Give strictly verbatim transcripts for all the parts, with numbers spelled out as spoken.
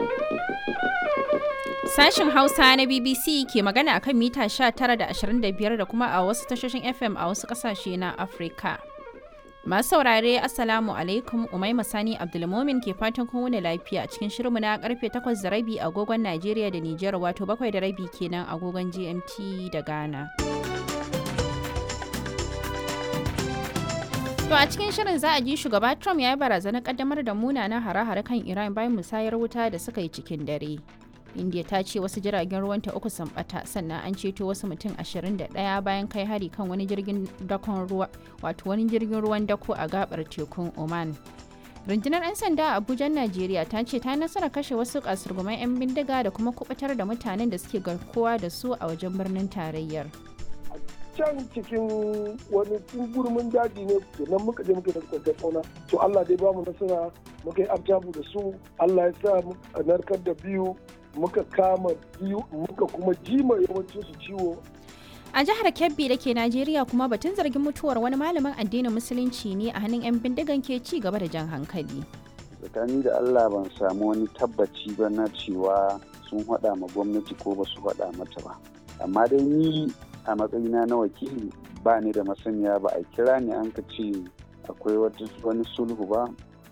Sashen Hausa na B B C ke magana akan mita sha tara da ashirin da biyar da kuma a wasu tashoshin F M a wasu ƙasashe na Afirka. Masu saurare Assalamu alaikum, Umaima Sani Abdulmomin ke fatan kun wuni lafiya a cikin shirinmu na karfe takwas da rabi agogon Najeriya da Nijar, wato bakwai da rabi kenan agogon G M T da Ghana. To a cikin shirin za a ji shugaba Trump ya yi barazanar kaddamar da munanan hare-hare kan Iran bayan musayar wuta da suka yi cikin dare. India ta ce wasu jiragen ruwanta uku sun bata, sannan an ceto wasu mutum ashirin da ɗaya bayan kai hari kan wani jirgin dakon ruwa wato wani jirgin ruwan dako a gabar tekun Oman. Rundunar 'yan sanda a Abuja, Najeriya ta ce ta nasara kashe wasu kasurguman 'yan bindiga da kuma kubutar da mutanen da suke garkuwa da su a wajen birnin tarayyar. Can cikin wani gurmin daji ne nan muka je muka da kwantar fauna, to Allah dai ba mu nasara, muka yi abjabu da su, Allah ya sa a narkar da biyu, muka kama biyu, muka kuma jima yawancin su ciwo. A jihar Kebbi da ke Najeriya kuma batun zargin mutuwar wani malamin addinin musulunci ne a hannun 'yan bindigan ke ci gaba da jan hankali. Tsakani da Allah ban samu wani tabbaci ba na cewa sun haɗa ma gwamnati ko ba su haɗa mata ba. Amma dai ni a matsayina na wakili ba ni da masaniya, ba a kira ni an ka ce akwai wani sulhu ba.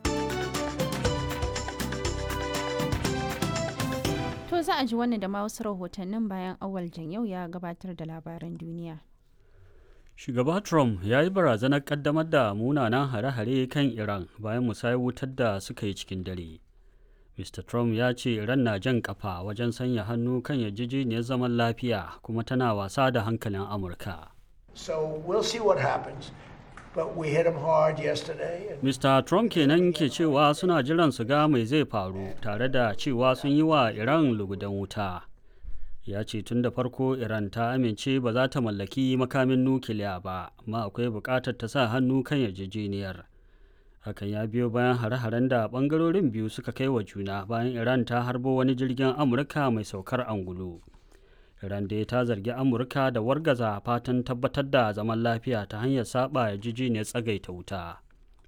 To za a ji wannan da ma wasu rahotannin bayan Awal Janyau ya gabatar da labaran duniya. Shugaba Trump ya yi barazanar kaddamar da munanan hare-hare kan Iran bayan musayar wutar da suka yi cikin dare. Mister Trump ya ce Iran na jan kafa wajen sanya hannu kan yarjejeniyar zaman lafiya kuma tana wasa da hankalin Amurka. So we'll see what happens. But we hit him hard yesterday. And... Mister Trump kenan ke cewa suna jiran su ga mai zai faru, tare da cewa sun yi wa Iran lugudan wuta. Ya ce tun da farko Iran ta amince ba za ta mallaki makamin nukiliya ba, amma akwai buƙatar ta sa hannu kan yarjejeniyar. Hakan ya biyo bayan hare-haren da ɓangarorin biyu suka kai wa juna bayan Iran ta harbo wani jirgin Amurka mai saukar angulu. Iran dai ta zargi Amurka da wargaza fatan tabbatar da zaman lafiya ta hanyar saba yarjejeniyar tsagaita wuta.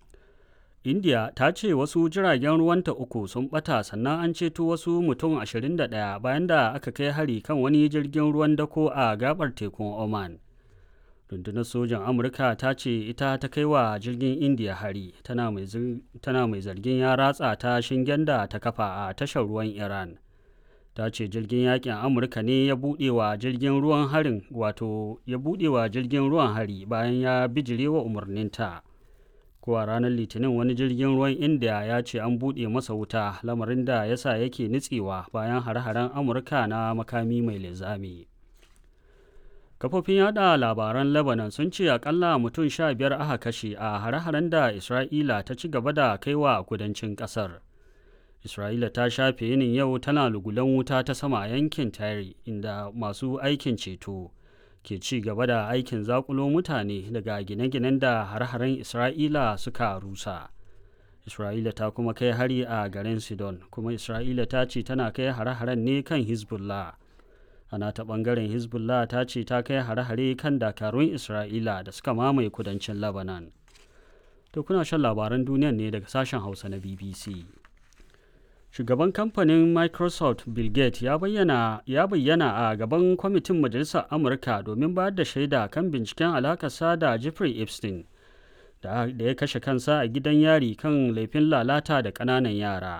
India ta ce wasu jiragen ruwanta uku sun bata, sannan an ceto wasu mutum ashirin da ɗaya bayan da aka kai hari kan wani jirgin ruwan dako a gabar tekun Oman. Rundunar sojan Amurka ta ce ita ta kai wa jirgin India hari, tana mai zargin ya ratsa ta shingen da ta kafa a tashar ruwan Iran. Ta ce jirgin yakin Amurka ne ya buɗe wa jirgin ruwan harin wato ya buɗe wa jirgin ruwan hari bayan ya bijire wa umarninta. Ko a ranar Litinin wani jirgin ruwan India ya ce an buɗe masa wuta, lamarin da ya sa yake nitsewa bayan hare-haren Amurka na makami mai linzami. Kafofin yada labaran Lebanon sun ce akalla mutum sha biyar aka kashe a hare-haren da Isra'ila ta ci gaba da kaiwa a kudancin ƙasar. Isra'ila ta shafe yinin yau tana lugulan wuta ta sama a yankin Tare, inda masu aikin ceto ke ci gaba da aikin zakulo mutane daga gine-ginen da hare-haren Isra'ila suka rusa. Isra'ila ta kuma kai hari a garin Sidon, kuma Isra'ila ta ce tana kai hare-haren ne kan Hezbollah. Ana ta ɓangaren Hezbollah ta ce ta kai hare-hare kan dakarun Isra'ila da suka mamaye kudancin Lebanon. To kuna shan labaran duniya ne daga sashen Hausa na B B C. Shugaban kamfanin Microsoft Bill Gates ya bayyana, ya bayyana a gaban kwamitin Majalisar Amurka domin bayar da shaida kan binciken alakarsa da Jeffrey Epstein da ya kashe kansa a gidan yari kan laifin lalata da ƙananan yara.